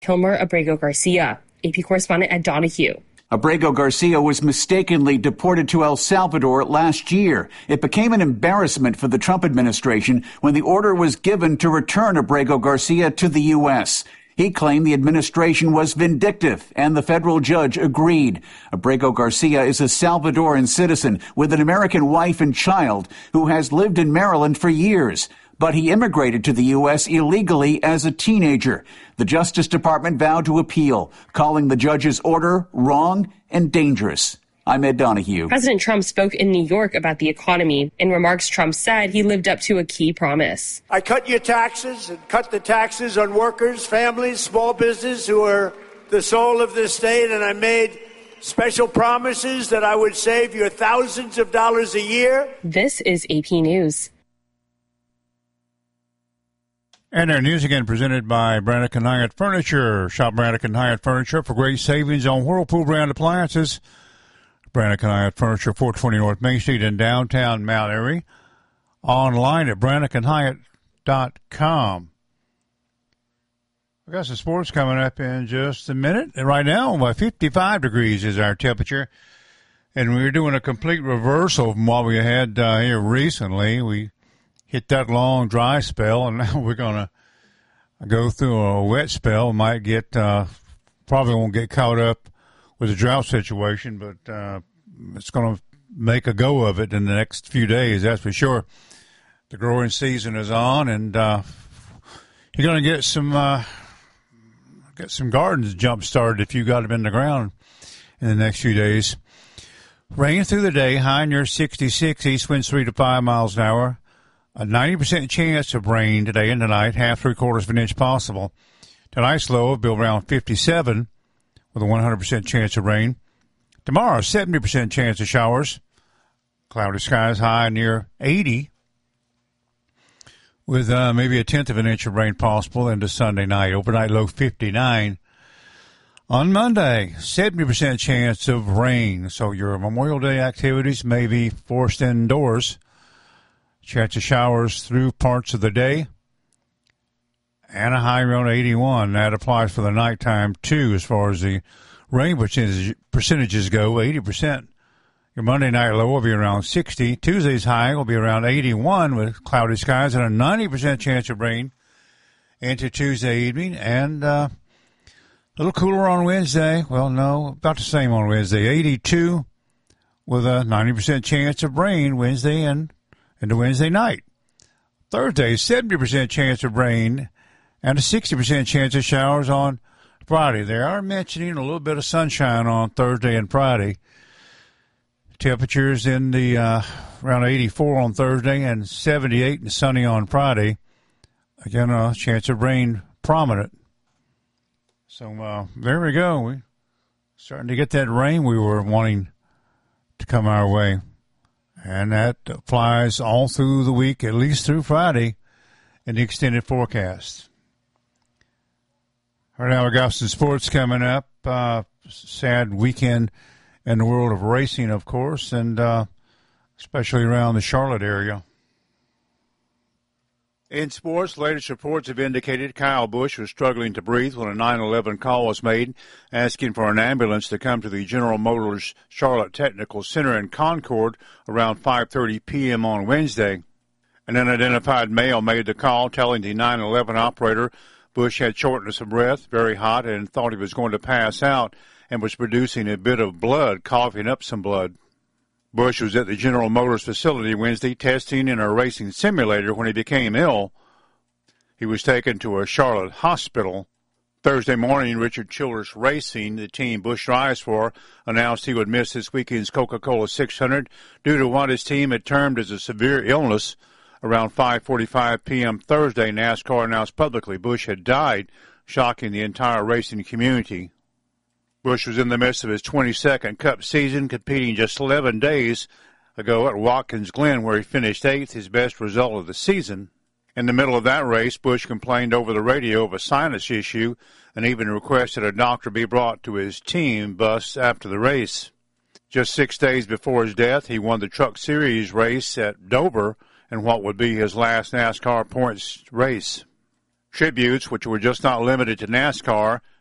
Kilmer Abrego Garcia. AP correspondent Ed Donahue. Abrego Garcia was mistakenly deported to El Salvador last year. It became an embarrassment for the Trump administration when the order was given to return Abrego Garcia to the U.S. He claimed the administration was vindictive, and the federal judge agreed. Abrego Garcia is a Salvadoran citizen with an American wife and child who has lived in Maryland for years. But he immigrated to the U.S. illegally as a teenager. The Justice Department vowed to appeal, calling the judge's order wrong and dangerous. I'm Ed Donahue. President Trump spoke in New York about the economy. In remarks, Trump said he lived up to a key promise. I cut your taxes and cut the taxes on workers, families, small business who are the soul of this state, and I made special promises that I would save you thousands of dollars a year. This is AP News. And our news again presented by Brannick and Hyatt Furniture. Shop Brannick and Hyatt Furniture for great savings on Whirlpool brand appliances. Brannick and Hyatt Furniture, 420 North Main Street in downtown Mount Airy. Online at brannickandhyatt.com. We've got some sports coming up in just a minute. And right now, 55 degrees is our temperature. And we're doing a complete reversal from what we had here recently. We hit that long dry spell, and now we're going to go through a wet spell. We might get, probably won't get caught up with the drought situation, but it's going to make a go of it in the next few days, that's for sure. The growing season is on, and you're going to get some gardens jump started if you got them in the ground in the next few days. Rain through the day, high near 66, east winds 3 to 5 miles an hour. A 90% chance of rain today and tonight, half 3/4 of an inch possible. Tonight's low will be around 57 with a 100% chance of rain. Tomorrow, 70% chance of showers. Cloudy skies high near 80 with maybe a 1/10 of an inch of rain possible into Sunday night. Overnight low 59. On Monday, 70% chance of rain. So your Memorial Day activities may be forced indoors. Chance of showers through parts of the day. And a high around 81. That applies for the nighttime, too, as far as the rain percentages go, 80%. Your Monday night low will be around 60. Tuesday's high will be around 81 with cloudy skies and a 90% chance of rain into Tuesday evening. And a little cooler on Wednesday. Well, no, about the same on Wednesday. 82 with a 90% chance of rain Wednesday and into Wednesday night. Thursday, 70% chance of rain and a 60% chance of showers on Friday. They are mentioning a little bit of sunshine on Thursday and Friday. Temperatures in the around 84 on Thursday and 78 and sunny on Friday. Again, a chance of rain prominent. So there we go. We're starting to get that rain we were wanting to come our way. And that applies all through the week, at least through Friday, in the extended forecast. All right, now we got some sports coming up. Sad weekend in the world of racing, of course, and especially around the Charlotte area. In sports, latest reports have indicated Kyle Busch was struggling to breathe when a 911 call was made asking for an ambulance to come to the General Motors Charlotte Technical Center in Concord around 5:30 p.m. on Wednesday. An unidentified male made the call telling the 911 operator Busch had shortness of breath, very hot, and thought he was going to pass out and was producing a bit of blood, coughing up some blood. Busch was at the General Motors facility Wednesday testing in a racing simulator when he became ill. He was taken to a Charlotte hospital. Thursday morning, Richard Childress Racing, the team Busch drives for, announced he would miss this weekend's Coca-Cola 600 due to what his team had termed as a severe illness. Around 5:45 p.m. Thursday, NASCAR announced publicly Busch had died, shocking the entire racing community. Busch was in the midst of his 22nd Cup season, competing just 11 days ago at Watkins Glen, where he finished 8th, his best result of the season. In the middle of that race, Busch complained over the radio of a sinus issue and even requested a doctor be brought to his team bus after the race. Just 6 days before his death, he won the Truck Series race at Dover in what would be his last NASCAR points race. Tributes, which were just not limited to NASCAR,